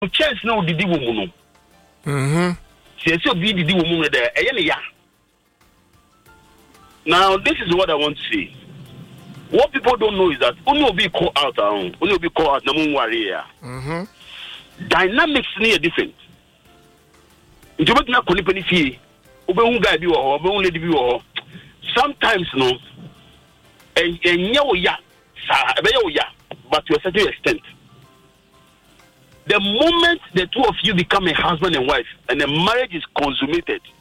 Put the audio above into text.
chance no didi wo mu no. Se obi didi wo mu no there, ya. Now this is what I want to say. What people don't know is that only will be called out na mun worry. Dynamics near different. Into what na koni pani fie. Obehu guy bi wo ho, obehu lady bi wo ho. Sometimes no enya wo ya sa ebe wo ya but to a certain extent. The moment the two of you become a husband and wife and the marriage is consummated,